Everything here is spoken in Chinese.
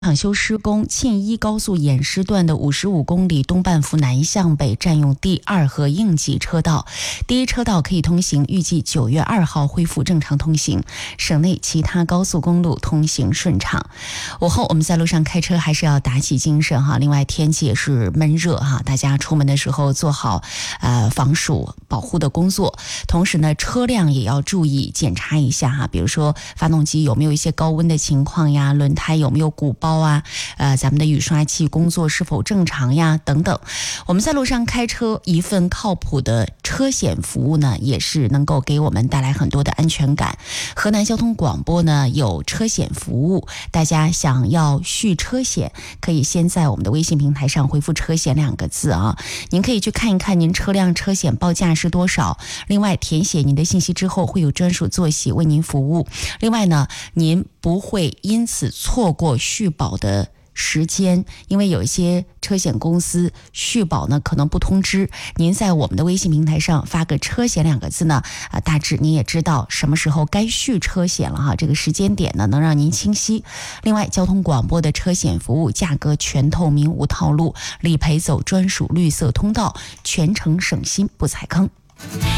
厂修施工，沁一高速偃师段的55公里东半幅南向北占用第2和应急车道，第一车道可以通行，预计9月2号恢复正常通行。省内其他高速公路通行顺畅。午后我们在路上开车还是要打起精神哈。另外天气也是闷热哈，大家出门的时候做好防暑保护的工作，同时呢车辆也要注意检查一下哈，比如说发动机有没有一些高温的情况呀，轮胎有没有鼓包啊，咱们的雨刷器工作是否正常呀等等。我们在路上开车，一份靠谱的车险服务呢，也是能够给我们带来很多的安全感。河南交通广播呢有车险服务，大家想要续车险，可以先在我们的微信平台上回复车险2个字啊，您可以去看一看您车辆车险报价是多少，另外填写您的信息之后，会有专属坐席为您服务。另外呢，您不会因此错过续保的时间，因为有一些车险公司续保呢可能不通知您，在我们的微信平台上发个车险2个字呢，大致您也知道什么时候该续车险了哈，这个时间点呢能让您清晰。另外交通广播的车险服务价格全透明无套路，理赔走专属绿色通道，全程省心不踩坑。